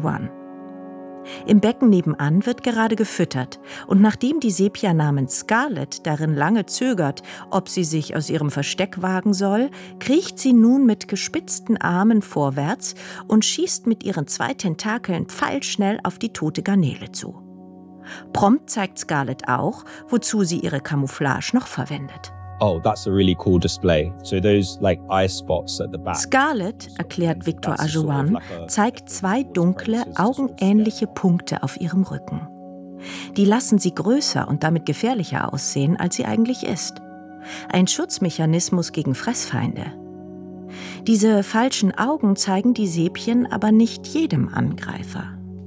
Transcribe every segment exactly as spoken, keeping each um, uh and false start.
Ajuan. Im Becken nebenan wird gerade gefüttert und nachdem die Sepia namens Scarlett darin lange zögert, ob sie sich aus ihrem Versteck wagen soll, kriecht sie nun mit gespitzten Armen vorwärts und schießt mit ihren zwei Tentakeln pfeilschnell auf die tote Garnele zu. Prompt zeigt Scarlett auch, wozu sie ihre Camouflage noch verwendet. Oh, that's a really cool display. So those like eye spots at the back. Scarlett, erklärt Victor Ajuan, zeigt zwei dunkle, augenähnliche Punkte auf ihrem Rücken. Die lassen sie größer und damit gefährlicher aussehen, als sie eigentlich ist. Ein Schutzmechanismus gegen Fressfeinde. Diese falschen Augen zeigen die Sepien aber nicht jedem Angreifer.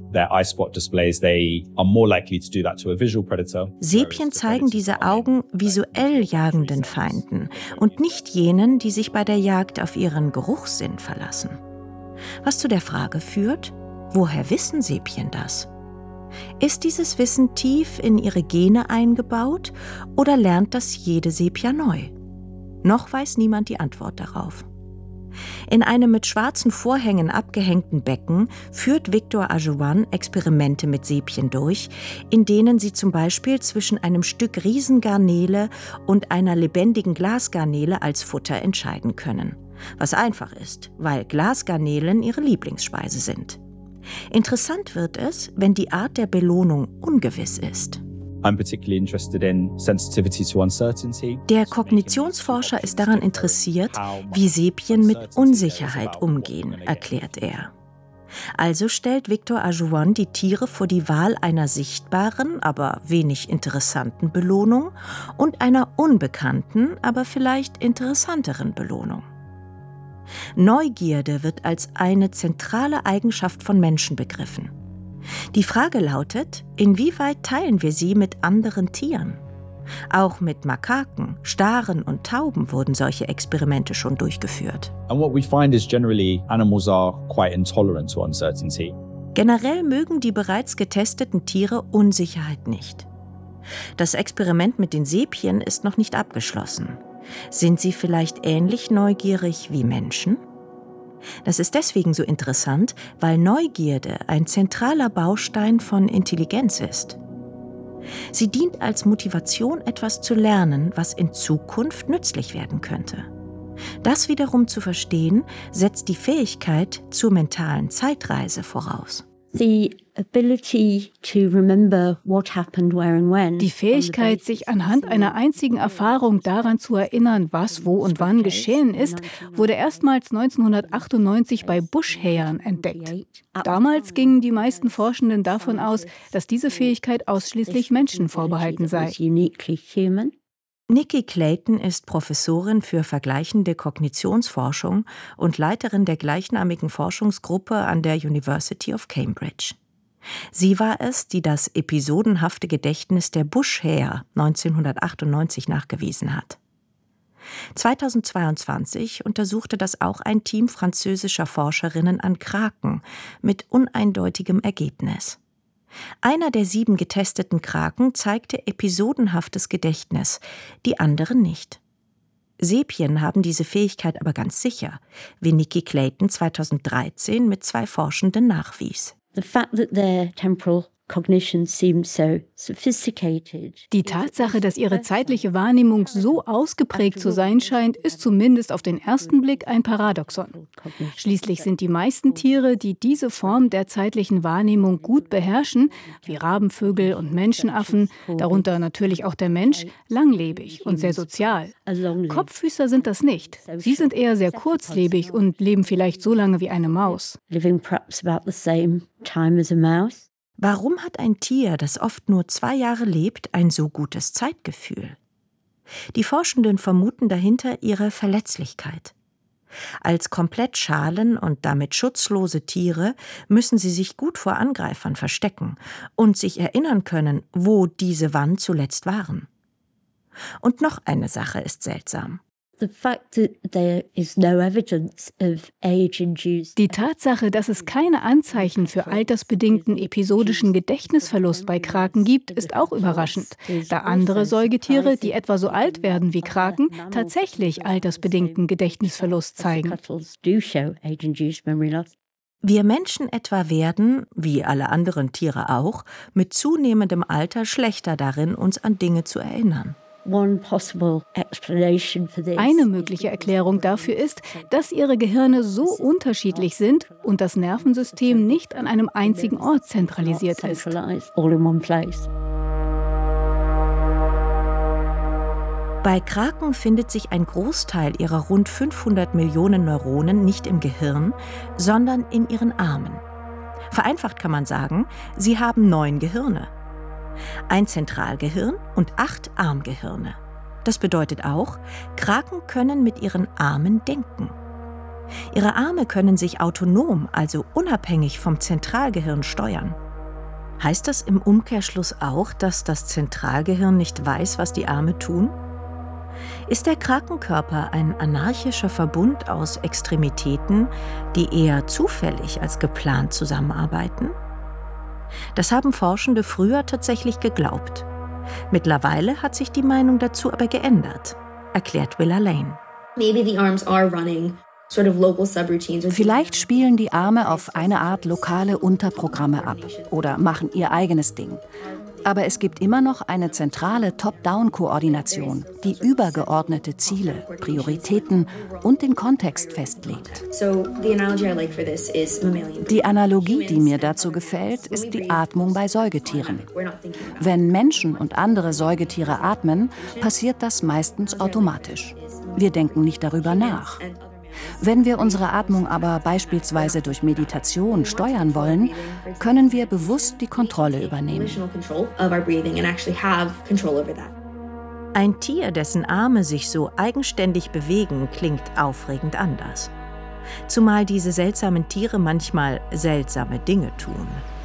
Sepien zeigen diese Augen visuell jagenden Feinden und nicht jenen, die sich bei der Jagd auf ihren Geruchssinn verlassen. Was zu der Frage führt, woher wissen Sepien das? Ist dieses Wissen tief in ihre Gene eingebaut oder lernt das jede Sepia neu? Noch weiß niemand die Antwort darauf. In einem mit schwarzen Vorhängen abgehängten Becken führt Victor Ajuan Experimente mit Sepien durch, in denen sie zum Beispiel zwischen einem Stück Riesengarnele und einer lebendigen Glasgarnele als Futter entscheiden können. Was einfach ist, weil Glasgarnelen ihre Lieblingsspeise sind. Interessant wird es, wenn die Art der Belohnung ungewiss ist. I'm particularly interested in sensitivity to uncertainty. Der Kognitionsforscher ist daran interessiert, wie Sepien mit Unsicherheit umgehen, erklärt er. Also stellt Victor Ajuan die Tiere vor die Wahl einer sichtbaren, aber wenig interessanten Belohnung und einer unbekannten, aber vielleicht interessanteren Belohnung. Neugierde wird als eine zentrale Eigenschaft von Menschen begriffen. Die Frage lautet, inwieweit teilen wir sie mit anderen Tieren? Auch mit Makaken, Staren und Tauben wurden solche Experimente schon durchgeführt. And what we find is generally animals are quite intolerant to uncertainty. Generell mögen die bereits getesteten Tiere Unsicherheit nicht. Das Experiment mit den Sepien ist noch nicht abgeschlossen. Sind sie vielleicht ähnlich neugierig wie Menschen? Das ist deswegen so interessant, weil Neugierde ein zentraler Baustein von Intelligenz ist. Sie dient als Motivation, etwas zu lernen, was in Zukunft nützlich werden könnte. Das wiederum zu verstehen, setzt die Fähigkeit zur mentalen Zeitreise voraus. The ability to remember what happened where and when. Die Fähigkeit, sich anhand einer einzigen Erfahrung daran zu erinnern, was, wo und wann geschehen ist, wurde erstmals neunzehnhundertachtundneunzig bei Buschhähern entdeckt. Damals gingen die meisten Forschenden davon aus, dass diese Fähigkeit ausschließlich Menschen vorbehalten sei. Nikki Clayton ist Professorin für vergleichende Kognitionsforschung und Leiterin der gleichnamigen Forschungsgruppe an der University of Cambridge. Sie war es, die das episodenhafte Gedächtnis der Buschhäher neunzehnhundertachtundneunzig nachgewiesen hat. zweitausendzweiundzwanzig untersuchte das auch ein Team französischer Forscherinnen an Kraken mit uneindeutigem Ergebnis. Einer der sieben getesteten Kraken zeigte episodenhaftes Gedächtnis, die anderen nicht. Sepien haben diese Fähigkeit aber ganz sicher, wie Nikki Clayton zweitausenddreizehn mit zwei Forschenden nachwies. The fact that their temporal cognition seems so sophisticated. Die Tatsache, dass ihre zeitliche Wahrnehmung so ausgeprägt zu sein scheint, ist zumindest auf den ersten Blick ein Paradoxon. Schließlich sind die meisten Tiere, die diese Form der zeitlichen Wahrnehmung gut beherrschen, wie Rabenvögel und Menschenaffen, darunter natürlich auch der Mensch, langlebig und sehr sozial. Kopffüßer sind das nicht. Sie sind eher sehr kurzlebig und leben vielleicht so lange wie eine Maus. Living perhaps about the same time as a mouse. Warum hat ein Tier, das oft nur zwei Jahre lebt, ein so gutes Zeitgefühl? Die Forschenden vermuten dahinter ihre Verletzlichkeit. Als komplett schalen und damit schutzlose Tiere müssen sie sich gut vor Angreifern verstecken und sich erinnern können, wo diese wann zuletzt waren. Und noch eine Sache ist seltsam. Die Tatsache, dass es keine Anzeichen für altersbedingten episodischen Gedächtnisverlust bei Kraken gibt, ist auch überraschend, da andere Säugetiere, die etwa so alt werden wie Kraken, tatsächlich altersbedingten Gedächtnisverlust zeigen. Wir Menschen etwa werden, wie alle anderen Tiere auch, mit zunehmendem Alter schlechter darin, uns an Dinge zu erinnern. Eine mögliche Erklärung dafür ist, dass ihre Gehirne so unterschiedlich sind und das Nervensystem nicht an einem einzigen Ort zentralisiert ist. Bei Kraken findet sich ein Großteil ihrer rund fünfhundert Millionen Neuronen nicht im Gehirn, sondern in ihren Armen. Vereinfacht kann man sagen, sie haben neun Gehirne. Ein Zentralgehirn und acht Armgehirne. Das bedeutet auch, Kraken können mit ihren Armen denken. Ihre Arme können sich autonom, also unabhängig vom Zentralgehirn steuern. Heißt das im Umkehrschluss auch, dass das Zentralgehirn nicht weiß, was die Arme tun? Ist der Krakenkörper ein anarchischer Verbund aus Extremitäten, die eher zufällig als geplant zusammenarbeiten? Das haben Forschende früher tatsächlich geglaubt. Mittlerweile hat sich die Meinung dazu aber geändert, erklärt Willa Lane. Vielleicht spielen die Arme auf eine Art lokale Unterprogramme ab oder machen ihr eigenes Ding. Aber es gibt immer noch eine zentrale Top-Down-Koordination, die übergeordnete Ziele, Prioritäten und den Kontext festlegt. Die Analogie, die mir dazu gefällt, ist die Atmung bei Säugetieren. Wenn Menschen und andere Säugetiere atmen, passiert das meistens automatisch. Wir denken nicht darüber nach. Wenn wir unsere Atmung aber beispielsweise durch Meditation steuern wollen, können wir bewusst die Kontrolle übernehmen. Ein Tier, dessen Arme sich so eigenständig bewegen, klingt aufregend anders. Zumal diese seltsamen Tiere manchmal seltsame Dinge tun.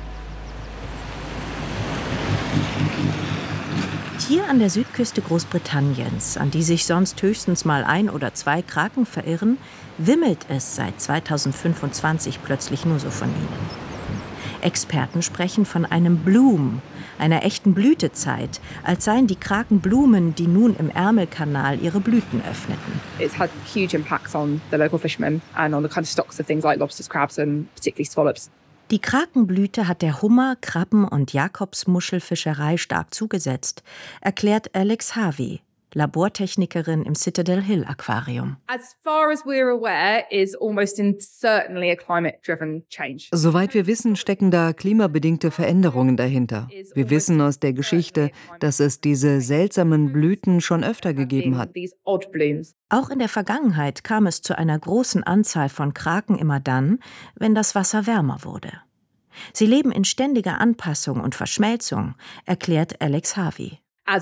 Hier an der Südküste Großbritanniens, an die sich sonst höchstens mal ein oder zwei Kraken verirren, wimmelt es seit zweitausendfünfundzwanzig plötzlich nur so von ihnen. Experten sprechen von einem Bloom, einer echten Blütezeit, als seien die Kraken Blumen, die nun im Ärmelkanal ihre Blüten öffneten. It's had huge impacts on the local fishermen and on the kind of stocks of things like lobsters, crabs and particularly scallops. Die Krakenblüte hat der Hummer-, Krabben- und Jakobsmuschelfischerei stark zugesetzt, erklärt Alex Harvey, Labortechnikerin im Citadel Hill Aquarium. As far as we're aware, is almost certainly a climate-driven change. Soweit wir wissen, stecken da klimabedingte Veränderungen dahinter. Wir wissen aus der Geschichte, dass es diese seltsamen Blüten schon öfter gegeben hat. Auch in der Vergangenheit kam es zu einer großen Anzahl von Kraken immer dann, wenn das Wasser wärmer wurde. Sie leben in ständiger Anpassung und Verschmelzung, erklärt Alex Harvey.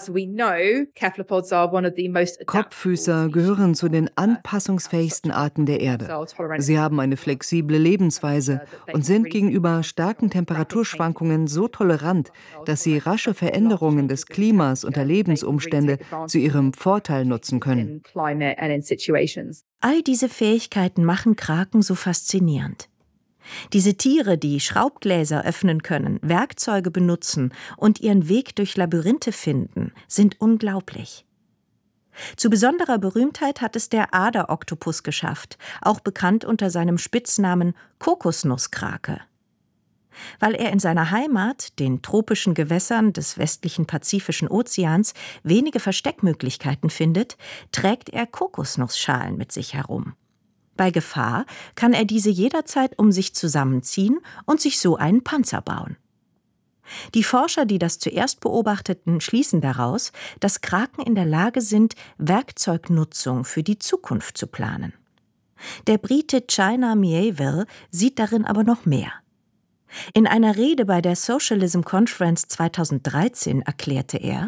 Kopffüßer gehören zu den anpassungsfähigsten Arten der Erde. Sie haben eine flexible Lebensweise und sind gegenüber starken Temperaturschwankungen so tolerant, dass sie rasche Veränderungen des Klimas und der Lebensumstände zu ihrem Vorteil nutzen können. All diese Fähigkeiten machen Kraken so faszinierend. Diese Tiere, die Schraubgläser öffnen können, Werkzeuge benutzen und ihren Weg durch Labyrinthe finden, sind unglaublich. Zu besonderer Berühmtheit hat es der Aderoktopus geschafft, auch bekannt unter seinem Spitznamen Kokosnusskrake. Weil er in seiner Heimat, den tropischen Gewässern des westlichen Pazifischen Ozeans, wenige Versteckmöglichkeiten findet, trägt er Kokosnussschalen mit sich herum. Bei Gefahr kann er diese jederzeit um sich zusammenziehen und sich so einen Panzer bauen. Die Forscher, die das zuerst beobachteten, schließen daraus, dass Kraken in der Lage sind, Werkzeugnutzung für die Zukunft zu planen. Der Brite China Miéville sieht darin aber noch mehr. In einer Rede bei der Socialism Conference zweitausenddreizehn erklärte er: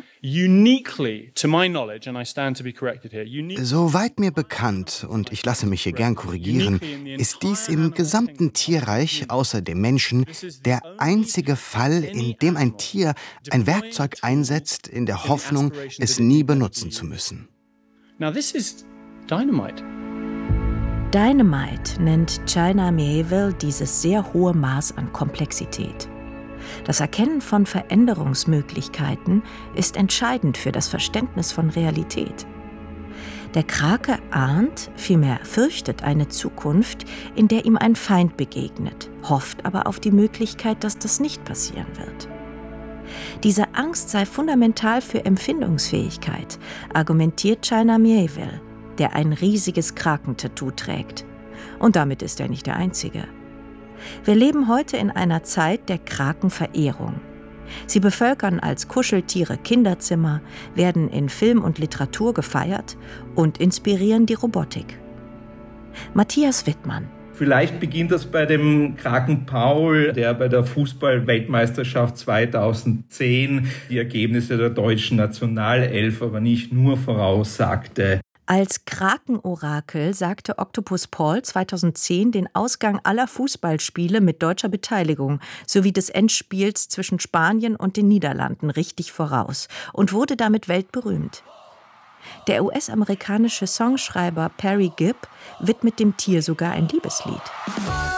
Soweit mir bekannt, und ich lasse mich hier gern korrigieren, ist dies im gesamten Tierreich außer dem Menschen der einzige Fall, in dem ein Tier ein Werkzeug einsetzt, in der Hoffnung, es nie benutzen zu müssen. Now this is dynamite. Dynamite nennt China Miéville dieses sehr hohe Maß an Komplexität. Das Erkennen von Veränderungsmöglichkeiten ist entscheidend für das Verständnis von Realität. Der Krake ahnt, vielmehr fürchtet eine Zukunft, in der ihm ein Feind begegnet, hofft aber auf die Möglichkeit, dass das nicht passieren wird. Diese Angst sei fundamental für Empfindungsfähigkeit, argumentiert China Miéville, der ein riesiges Krakentattoo trägt. Und damit ist er nicht der Einzige. Wir leben heute in einer Zeit der Krakenverehrung. Sie bevölkern als Kuscheltiere Kinderzimmer, werden in Film und Literatur gefeiert und inspirieren die Robotik. Matthias Wittmann. Vielleicht beginnt das bei dem Kraken Paul, der bei der Fußball-Weltmeisterschaft zweitausendzehn die Ergebnisse der deutschen Nationalelf aber nicht nur voraussagte. Als Krakenorakel sagte Octopus Paul zweitausendzehn den Ausgang aller Fußballspiele mit deutscher Beteiligung sowie des Endspiels zwischen Spanien und den Niederlanden richtig voraus und wurde damit weltberühmt. Der U S-amerikanische Songschreiber Perry Gibb widmet dem Tier sogar ein Liebeslied.